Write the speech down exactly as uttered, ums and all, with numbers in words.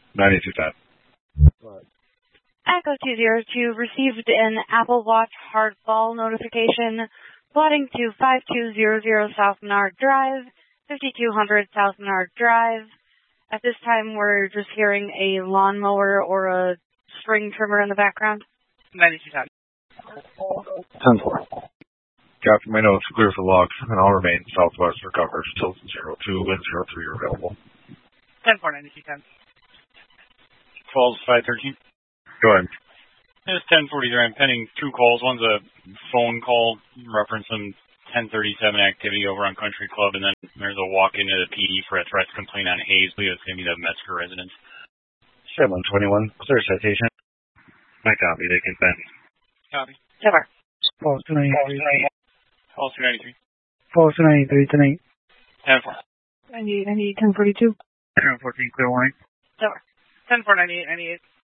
ninety-two ten. Echo two zero two received an Apple Watch hardball notification plotting to five two zero zero South Menard Drive, fifty-two hundred South Menard Drive. At this time, we're just hearing a lawnmower or a string trimmer in the background. ninety-two ten. ten four. Captain, my notes clear for logs, and I'll remain southwest for coverage till zero two and zero three are available. ten four, ninety-two ten. Calls five thirteen. Go ahead. It's ten forty-three. I'm pending two calls. One's a phone call referencing ten thirty-seven activity over on Country Club, and then there's a walk into the P D for a threats complaint on Hazley. It's going to be the Metzger residence. seven twenty-one. Clear citation. My copy. They can send. Copy. Over. False two ninety-three. False two ninety-three. False two ninety-three tonight. ten four. ninety-eight, ninety-eight, ten forty-two. ten fourteen. Clear warning. Over. ten four, ninety-eight, ninety-eight.